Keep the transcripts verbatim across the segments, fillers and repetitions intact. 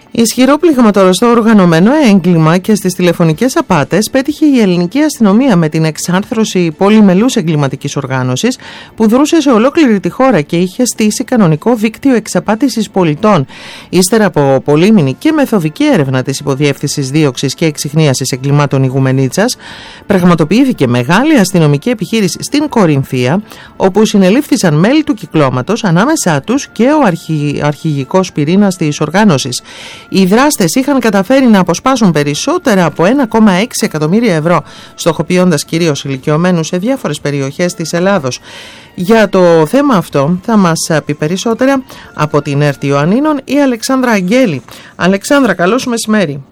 Ισχυρό πλήγμα τώρα στο οργανωμένο έγκλημα και στις τηλεφωνικές απάτες πέτυχε η ελληνική αστυνομία με την εξάρθρωση πολυμελούς εγκληματικής οργάνωσης που δρούσε σε ολόκληρη τη χώρα και είχε στήσει κανονικό δίκτυο εξαπάτησης πολιτών. Ύστερα από πολύμηνη και μεθοδική έρευνα της Υποδιεύθυνσης Δίωξης και Εξιχνίασης Εγκλημάτων Ιγουμενίτσας, πραγματοποιήθηκε μεγάλη αστυνομική επιχείρηση στην Κορινθία, όπου συνελήφθησαν μέλη του κυκλώματος, ανάμεσά τους και ο αρχι... αρχηγικός πυρήνας της οργάνωσης. Οι δράστες είχαν καταφέρει να αποσπάσουν περισσότερα από ένα κόμμα έξι εκατομμύρια ευρώ, στοχοποιώντας κυρίως ηλικιωμένους σε διάφορες περιοχές της Ελλάδος. Για το θέμα αυτό θα μας πει περισσότερα από την ΕΡΤ Ιωαννίνων η Αλεξάνδρα Αγγέλη. Αλεξάνδρα, καλό σου μεσημέρι.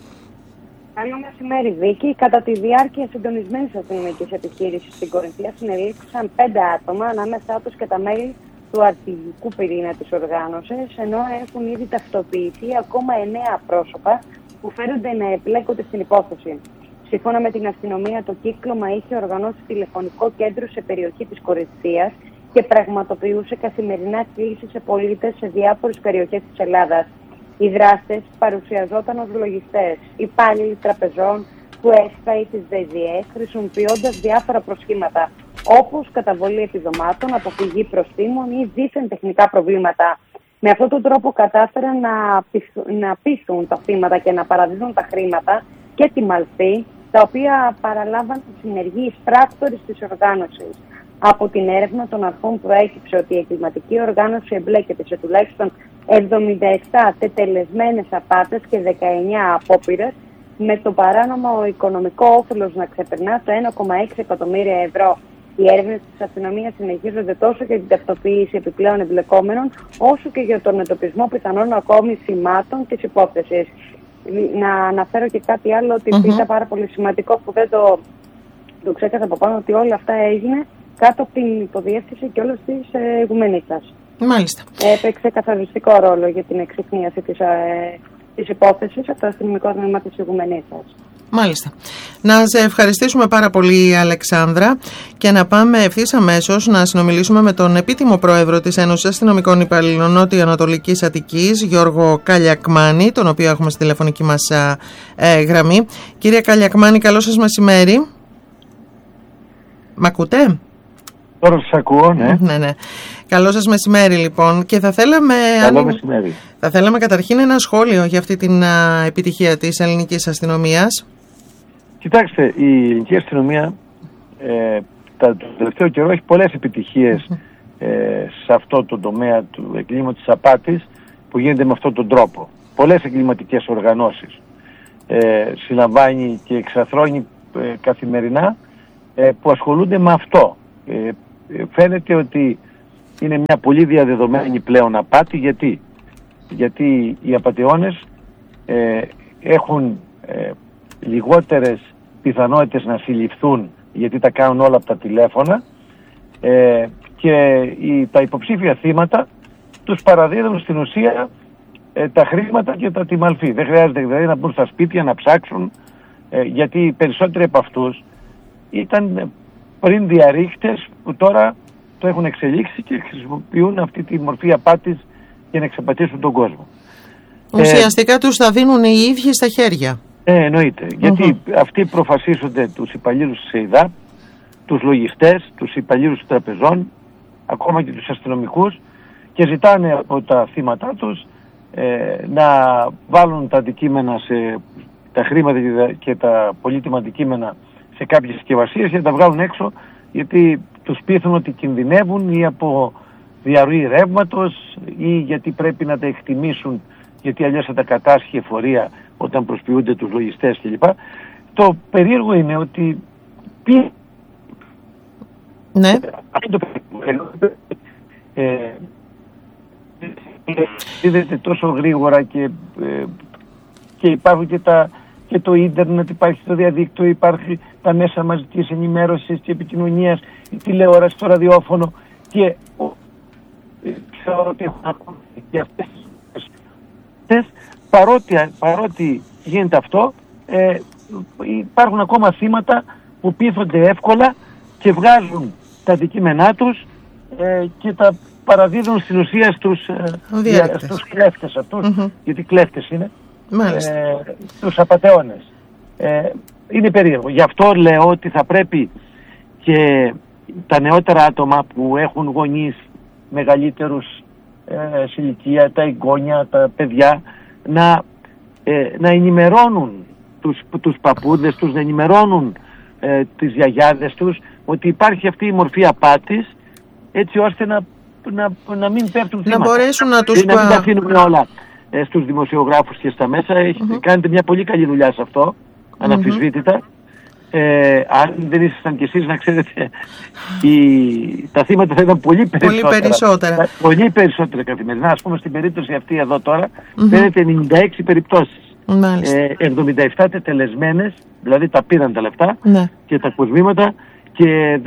Καλό μεσημέρι, Βίκη. Κατά τη διάρκεια συντονισμένης αστυνομικής επιχείρησης στην Κορινθία συνελήφθησαν πέντε άτομα, ανάμεσά τους και τα μέλη του αρχηγικού πυρήνα της οργάνωσης, ενώ έχουν ήδη ταυτοποιηθεί ακόμα εννέα πρόσωπα που φέρονται να εμπλέκονται στην υπόθεση. Σύμφωνα με την αστυνομία, το κύκλωμα είχε οργανώσει τηλεφωνικό κέντρο σε περιοχή της Κορινθίας και πραγματοποιούσε καθημερινά κλήσεις σε πολίτες σε διάφορες περιοχές της Ελλάδας. Οι δράστες παρουσιαζόταν ως λογιστές, υπάλληλοι τραπεζών, του ΕΣΠΑ ή της ΔΕΔΙΕ, χρησιμοποιώντας διάφορα προσχήματα, όπως καταβολή επιδομάτων, αποφυγή προστίμων ή δίθεν τεχνικά προβλήματα. Με αυτόν τον τρόπο κατάφεραν να, πειθ- να πείθουν τα θύματα και να παραδίδουν τα χρήματα και τη μαλφή, τα οποία παραλάμβαν τις συνεργείς πράκτορες της οργάνωσης. Από την έρευνα των αρχών προέκυψε ότι η εγκληματική οργάνωση εμπλέκεται σε τουλάχιστον εβδομήντα επτά τετελεσμένες απάτες και δεκαεννέα απόπειρες, με το παράνομο οικονομικό όφελος να ξεπερνά το ένα κόμμα έξι εκατομμύρια ευρώ. Οι έρευνες της αστυνομίας συνεχίζονται τόσο για την ταυτοποίηση επιπλέον εμπλεκόμενων, όσο και για τον εντοπισμό πιθανών ακόμη θυμάτων της υπόθεσης. Να αναφέρω και κάτι άλλο, ότι mm-hmm. ήταν πάρα πολύ σημαντικό που δεν το, το ξέχασα από πάνω, ότι όλα αυτά έγινε κάτω από την υποδιεύθυνση και όλες τις ε, Ιγουμενίτσας. Μάλιστα. Έπαιξε καθοριστικό ρόλο για την εξυχνίαση της, ε, της υπόθεσης από το αστυνομικό τμήμα της Ιγουμενίτσας. Μάλιστα. Να σε ευχαριστήσουμε πάρα πολύ, Αλεξάνδρα, και να πάμε ευθύς αμέσως να συνομιλήσουμε με τον επίτιμο πρόεδρο της Ένωσης Αστυνομικών Υπαλλήλων Νότιο-Ανατολικής Αττικής, Γιώργο Καλιακμάνη, τον οποίο έχουμε στη τηλεφωνική μας ε, γραμμή. Κύριε Καλιακμάνη, καλό σας μεσημέρι. Μ' ακούτε? Τώρα σας ακούω, ναι. ναι, ναι. Καλό σας μεσημέρι, λοιπόν. Και θα θέλαμε, Καλό αν... μεσημέρι. θα θέλαμε καταρχήν ένα σχόλιο για αυτή την α, επιτυχία της ελληνικής αστυνομίας. Κοιτάξτε, η ελληνική αστυνομία ε, τα, το τελευταίο καιρό έχει πολλές επιτυχίες ε, σε αυτό το τομέα του εγκλήματος της απάτης που γίνεται με αυτόν τον τρόπο. Πολλές εγκληματικές οργανώσεις ε, συλλαμβάνει και εξαθρώνει ε, καθημερινά ε, που ασχολούνται με αυτό. Ε, φαίνεται ότι είναι μια πολύ διαδεδομένη πλέον απάτη. Γιατί, Γιατί οι απατεώνες ε, έχουν ε, λιγότερες πιθανότητες να συλληφθούν, γιατί τα κάνουν όλα από τα τηλέφωνα, ε, και οι, τα υποψήφια θύματα τους παραδίδουν στην ουσία ε, τα χρήματα και τα τιμαλφή. Δεν χρειάζεται δηλαδή να μπουν στα σπίτια να ψάξουν, ε, γιατί οι περισσότεροι από αυτούς ήταν πριν διαρρήχτες που τώρα το έχουν εξελίξει και χρησιμοποιούν αυτή τη μορφή απάτης για να εξαπατήσουν τον κόσμο. Ουσιαστικά ε, τους τα δίνουν οι ίδιοι στα χέρια. Ε, εννοείται. Uh-huh. Γιατί αυτοί προφασίζονται τους υπαλλήλους της ΕΙΔΑΠ, τους λογιστές, τους υπαλλήλους των τραπεζών, ακόμα και τους αστυνομικούς, και ζητάνε από τα θύματα τους ε, να βάλουν τα αντικείμενα σε τα χρήματα και τα πολύτιμα αντικείμενα σε κάποιες συσκευασίες και να τα βγάλουν έξω, γιατί τους πείθουν ότι κινδυνεύουν ή από διαρροή ρεύματος ή γιατί πρέπει να τα εκτιμήσουν, γιατί αλλιώς θα τα κατάσχει εφορία όταν προσποιούνται τους λογιστές κλπ. Το περίεργο είναι ότι πει... Ναι. Ε, δίδεται τόσο γρήγορα και, ε, και υπάρχουν και, τα, και το ίντερνετ, υπάρχει το διαδίκτυο, υπάρχει τα μέσα μαζικής ενημέρωσης και επικοινωνίας, η τηλεόραση, το ραδιόφωνο, και ξέρω ότι έχουν ακόμα και αυτές τις παρότι, παρότι γίνεται αυτό, ε, υπάρχουν ακόμα θύματα που πείθονται εύκολα και βγάζουν τα αντικείμενά τους ε, και τα παραδίδουν στην ουσία στους, στους κλέφτες αυτούς, mm-hmm. γιατί κλέφτες είναι, ε, τους απατεώνες. Ε, είναι περίεργο. Γι' αυτό λέω ότι θα πρέπει και τα νεότερα άτομα που έχουν γονείς μεγαλύτερους ε, σε ηλικία, τα εγγόνια, τα παιδιά, να, ε, να ενημερώνουν τους, τους παππούδες τους, να ενημερώνουν ε, τις γιαγιάδες τους ότι υπάρχει αυτή η μορφή απάτης, έτσι ώστε να, να, να μην πέφτουν θύματα. Να μπορέσουν να τους... Να μην τα αφήνουμε όλα ε, στους δημοσιογράφους και στα μέσα. Mm-hmm. Κάνετε μια πολύ καλή δουλειά σε αυτό, αναμφισβήτητα. Mm-hmm. Ε, αν δεν ήσασταν κι εσείς, να ξέρετε, οι, τα θύματα θα ήταν πολύ περισσότερα. Πολύ περισσότερα. Πολύ περισσότερα καθημερινά. Ας πούμε στην περίπτωση αυτή εδώ τώρα, mm-hmm. φαίνεται ενενήντα έξι περιπτώσεις. Ε, εβδομήντα επτά τετελεσμένες, δηλαδή τα πήραν τα λεφτά ναι. και τα κοσμήματα, και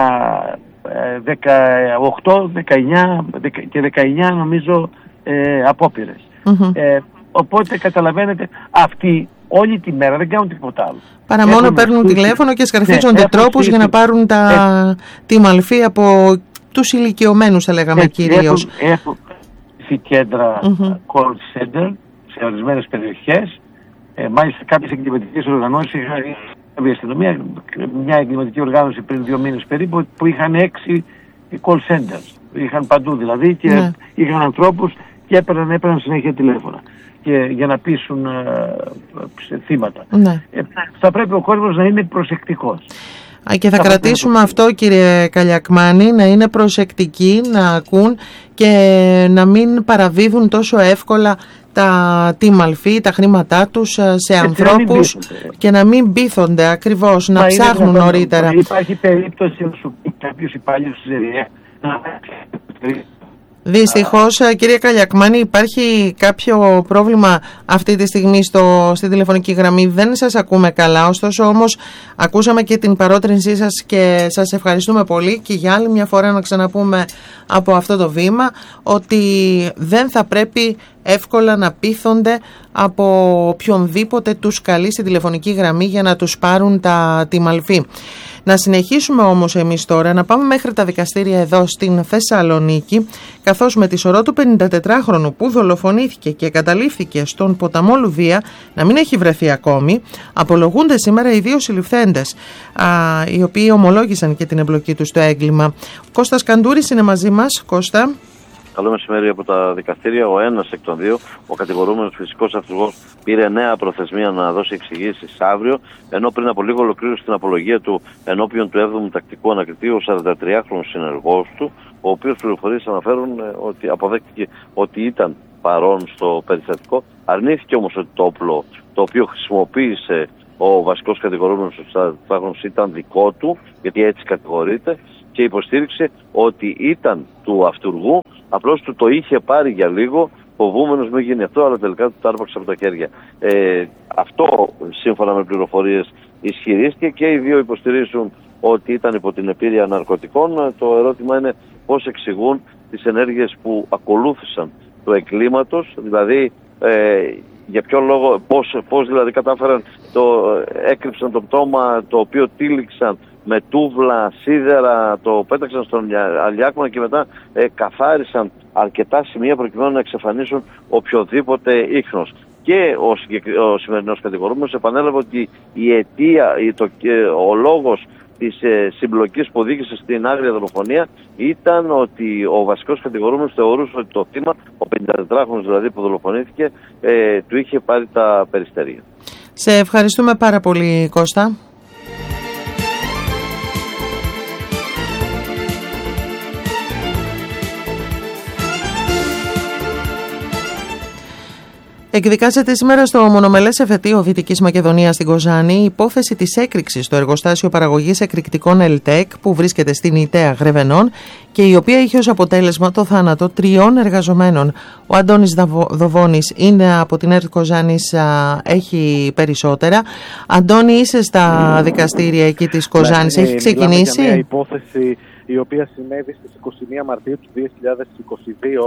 δεκαοκτώ, δεκαεννιά και δεκαεννιά νομίζω ε, απόπειρες. Mm-hmm. Ε, οπότε καταλαβαίνετε, αυτοί όλη τη μέρα δεν κάνουν τίποτα άλλο. Παρά μόνο παίρνουν στήσει, τηλέφωνο και σκαρφίζονται ναι, τρόπους στήσει, για να πάρουν τα, ε, τη μαλφή από τους ηλικιωμένους, θα λέγαμε ε, κυρίως. Έχουν, έχουν κέντρα mm-hmm. call center σε ορισμένες περιοχές. Ε, μάλιστα κάποιες εγκληματικές οργανώσεις, η αστυνομία, μια εγκληματική οργάνωση πριν δύο μήνες περίπου, που είχαν έξι call centers. Είχαν παντού δηλαδή και ναι. είχαν ανθρώπους και έπαιρναν, έπαιρναν συνέχεια τηλέφωνα και, για να πείσουν ε, θύματα. Ναι. Ε, θα πρέπει ο κόσμος να είναι προσεκτικός. Και θα, θα κρατήσουμε αυτό, κύριε Καλιακμάνη, να είναι προσεκτικοί, να ακούν και να μην παραδίδουν τόσο εύκολα τα, τη μαλφή, τα χρήματά τους σε ανθρώπους και να μην πείθονται ακριβώς, να Μα ψάχνουν είναι, νωρίτερα. Υπάρχει περίπτωση να σου πει κάποιος υπάλληλος της ΕΡΙΑ να... Δυστυχώς, κύριε Καλιακμάνη, υπάρχει κάποιο πρόβλημα αυτή τη στιγμή στο, στη τηλεφωνική γραμμή. Δεν σας ακούμε καλά, ωστόσο όμως ακούσαμε και την παρότρινσή σας και σας ευχαριστούμε πολύ, και για άλλη μια φορά να ξαναπούμε από αυτό το βήμα ότι δεν θα πρέπει εύκολα να πείθονται από οποιονδήποτε τους καλεί στη τηλεφωνική γραμμή για να τους πάρουν τα, τη μαλφή. Να συνεχίσουμε όμως εμείς τώρα, να πάμε μέχρι τα δικαστήρια εδώ στην Θεσσαλονίκη, καθώς με τη σωρό του πενηντατετράχρονου που δολοφονήθηκε και καταλήφθηκε στον ποταμό Λουδία να μην έχει βρεθεί ακόμη, απολογούνται σήμερα οι δύο συλληφθέντες, α, οι οποίοι ομολόγησαν και την εμπλοκή τους στο έγκλημα. Ο Κώστας Καντούρης είναι μαζί μας. Κώστα. Καλό μεσημέρι από τα δικαστήρια. Ο ένας εκ των δύο, ο κατηγορούμενος φυσικός αυτούργος, πήρε νέα προθεσμία να δώσει εξηγήσεις αύριο, ενώ πριν από λίγο ολοκλήρωσε την απολογία του ενώπιον του έβδομου τακτικού ανακριτή ο σαραντατριάχρονος συνεργός του, ο οποίος πληροφορίες αναφέρουν ότι αποδέχτηκε ότι ήταν παρόν στο περιστατικό. Αρνήθηκε όμως ότι το όπλο το οποίο χρησιμοποίησε ο βασικός κατηγορούμενος ο σαραντατριάχρονος ήταν δικό του, γιατί έτσι κατηγορείται, και υποστήριξε ότι ήταν του αυτούργου, απλώς του το είχε πάρει για λίγο, φοβούμενος μην γίνει αυτό, αλλά τελικά του τα άρπαξε από τα χέρια. Ε, αυτό, σύμφωνα με πληροφορίες, ισχυρίστηκε, και οι δύο υποστηρίζουν ότι ήταν υπό την επίρρεια ναρκωτικών. Το ερώτημα είναι πώς εξηγούν τις ενέργειες που ακολούθησαν του εγκλήματος, δηλαδή ε, για ποιο λόγο, πώς, πώς δηλαδή κατάφεραν, το, έκρυψαν το πτώμα το οποίο τύλιξαν με τούβλα, σίδερα, το πέταξαν στον αλιάκμονα και μετά ε, καθάρισαν αρκετά σημεία προκειμένου να εξαφανίσουν οποιοδήποτε ίχνος. Και ο, ο σημερινός κατηγορούμενος επανέλαβε ότι η αιτία, η, το, ο λόγος της ε, συμπλοκής που οδήγησε στην άγρια δολοφονία ήταν ότι ο βασικός κατηγορούμενος θεωρούσε ότι το θύμα, ο πενηντατετράχρονος δηλαδή που δολοφονήθηκε, ε, του είχε πάρει τα περιστέρια. Σε ευχαριστούμε πάρα πολύ, Κώστα. Εκδικάζεται σήμερα στο μονομελές εφετείο Δυτικής Μακεδονίας στην Κοζάνη η υπόθεση της έκρηξης στο εργοστάσιο παραγωγής εκρηκτικών ΕΛΤΕΚ που βρίσκεται στην Ιταία Γρεβενών και η οποία είχε ως αποτέλεσμα το θάνατο τριών εργαζομένων. Ο Αντώνης Δοβώνης είναι από την ΕΡΤ Κοζάνης, έχει περισσότερα. Αντώνη, είσαι στα δικαστήρια εκεί της Κοζάνης, έχει ξεκινήσει? Είναι μια υπόθεση η οποία συνέβη στις είκοσι μία Μαρτίου του δύο χιλιάδες είκοσι δύο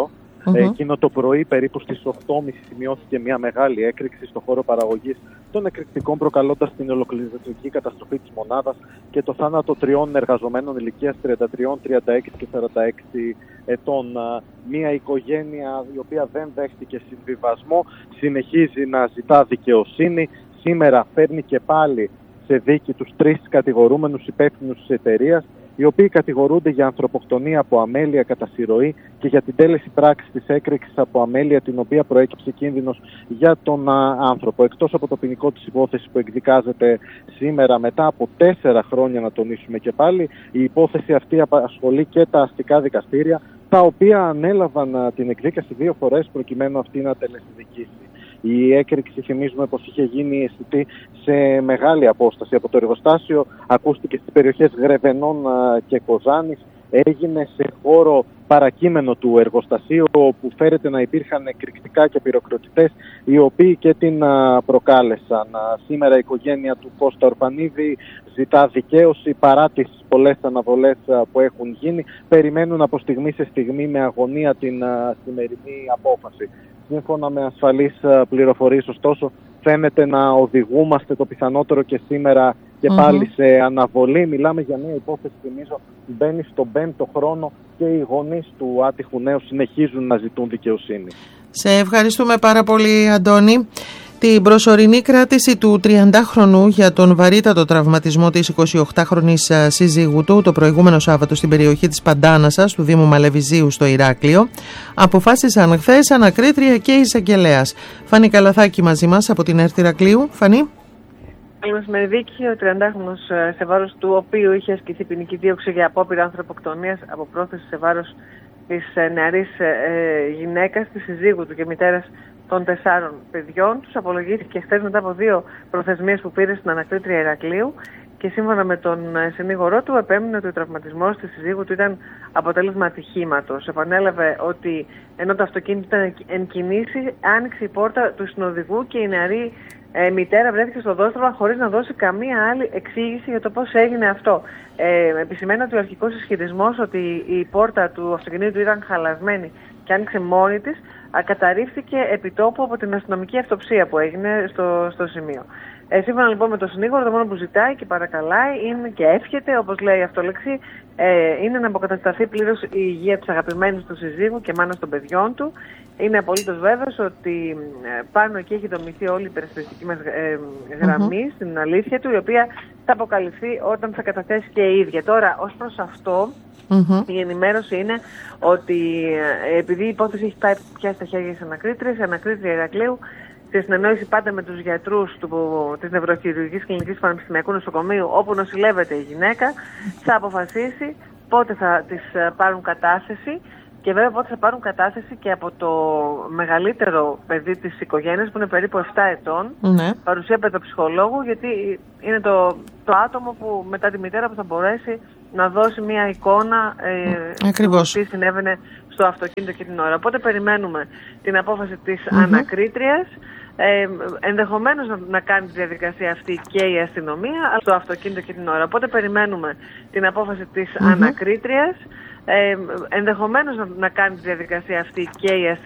Mm-hmm. Εκείνο το πρωί, περίπου στις οκτώ και μισή, σημειώθηκε μια μεγάλη έκρηξη στο χώρο παραγωγής των εκρηκτικών, προκαλώντας την ολοκληρωτική καταστροφή της μονάδας και το θάνατο τριών εργαζομένων ηλικίας τριάντα τρία, τριάντα έξι και σαράντα έξι ετών. Μια οικογένεια η οποία δεν δέχτηκε συμβιβασμό, συνεχίζει να ζητά δικαιοσύνη. Σήμερα φέρνει και πάλι σε δίκη τους τρεις κατηγορούμενους υπεύθυνους της εταιρείας, οι οποίοι κατηγορούνται για ανθρωποκτονία από αμέλεια κατά συρροή και για την τέλεση πράξης της έκρηξης από αμέλεια, την οποία προέκυψε κίνδυνος για τον α, άνθρωπο. Εκτός από το ποινικό της υπόθεση που εκδικάζεται σήμερα μετά από τέσσερα χρόνια, να τονίσουμε και πάλι, η υπόθεση αυτή απασχολεί και τα αστικά δικαστήρια, τα οποία ανέλαβαν α, την εκδίκαση δύο φορές προκειμένου αυτή να τελεσδικήσει. Η έκρηξη, θυμίζουμε πως είχε γίνει αισθητή σε μεγάλη απόσταση από το εργοστάσιο, ακούστηκε στις περιοχές Γρεβενών και Κοζάνης, έγινε σε χώρο παρακείμενο του εργοστασίου, όπου φέρεται να υπήρχαν εκρηκτικά και πυροκροτητές, οι οποίοι και την προκάλεσαν. Σήμερα η οικογένεια του Κώστα Ορφανίδη ζητά δικαίωση παρά τις πολλές αναβολές που έχουν γίνει. Περιμένουν από στιγμή σε στιγμή με αγωνία την σημερινή απόφαση. Σύμφωνα με ασφαλείς πληροφορίες, ωστόσο, φαίνεται να οδηγούμαστε το πιθανότερο και σήμερα και mm-hmm. πάλι σε αναβολή. Μιλάμε για μια υπόθεση, θυμίζω, μπαίνει στον πέμπτο χρόνο και οι γονείς του άτυχου νέου συνεχίζουν να ζητούν δικαιοσύνη. Σε ευχαριστούμε πάρα πολύ, Αντώνη. Την προσωρινή κράτηση του τριαντάχρονου για τον βαρύτατο τραυματισμό της εικοσιοκτάχρονης σύζυγου του το προηγούμενο Σάββατο στην περιοχή της Παντάνασας του Δήμου Μαλεβιζίου στο Ηράκλειο αποφάσισαν χθες ανακρίτρια και εισαγγελέας. Φανή Καλαθάκη μαζί μας από την ΕΡΤ Ηρακλείου. Φανή. Καλή μεσημέρι, δίκη. Ο τριαντάχρονος, σε βάρος του οποίου είχε ασκηθεί ποινική δίωξη για απόπειρα ανθρωποκτονίας από πρόθεση σε βάρος της νεαρής ε, γυναίκας, της συζύγου του και μητέρας των τεσσάρων παιδιών τους, απολογήθηκε χθες μετά από δύο προθεσμίες που πήρε στην ανακρίτρια Ηρακλείου και σύμφωνα με τον συνήγορό του επέμεινε ότι ο τραυματισμός της συζύγου του ήταν αποτέλεσμα ατυχήματος. Επανέλαβε ότι ενώ το αυτοκίνητο ήταν εν κινήσει, άνοιξε η πόρτα του συνοδηγού και η νεαρή ε, μητέρα βρέθηκε στο δόστρωμα χωρίς να δώσει καμία άλλη εξήγηση για το πώς έγινε αυτό. Ε, επισημαίνει ότι ο αρχικός ισχυρισμός ότι η πόρτα του αυτοκινήτου ήταν χαλασμένη και άνοιξε μόνη της, καταρρίφθηκε επιτόπου από την αστυνομική αυτοψία που έγινε στο, στο σημείο. Ε, σύμφωνα λοιπόν με τον συνήγορο, το μόνο που ζητάει και παρακαλάει είναι και εύχεται, όπως λέει η αυτολέξη, ε, είναι να αποκατασταθεί πλήρως η υγεία της αγαπημένης του συζύγου και μάνας των παιδιών του. Είναι απολύτως βέβαιος ότι ε, πάνω εκεί έχει δομηθεί όλη η υπερασπιστική μας ε, γραμμή mm-hmm. στην αλήθεια του, η οποία θα αποκαλυφθεί όταν θα καταθέσει και η ίδια. Τώρα, ως προς αυτό, mm-hmm. η ενημέρωση είναι ότι ε, επειδή η υπόθεση έχει πάει πια στα χέρια της ανακρίτριας, η ανακρίτρια Ηρακλείου, σε συνεννόηση πάντα με τους γιατρούς του, της Νευροχειρουργικής Κλινικής του Πανεπιστημιακού Νοσοκομείου, όπου νοσηλεύεται η γυναίκα, θα αποφασίσει πότε θα της πάρουν κατάθεση και βέβαια πότε θα πάρουν κατάθεση και από το μεγαλύτερο παιδί της οικογένειας, που είναι περίπου επτά ετών, ναι. παρουσία παιδοψυχολόγου, γιατί είναι το, το άτομο που μετά τη μητέρα που θα μπορέσει να δώσει μια εικόνα ε, Ακριβώς. τι συνέβαινε στο αυτοκίνητο και την ώρα. Οπότε περιμένουμε την απόφαση της mm-hmm. ανακρίτριας, ε, ενδεχομένως να, να κάνει τη διαδικασία αυτή και η αστυνομία, αλλά στο αυτοκίνητο και την ώρα. Οπότε περιμένουμε την απόφαση της mm-hmm. ανακρίτριας, ε, ενδεχομένως να, να κάνει τη διαδικασία αυτή και η αστυνομία.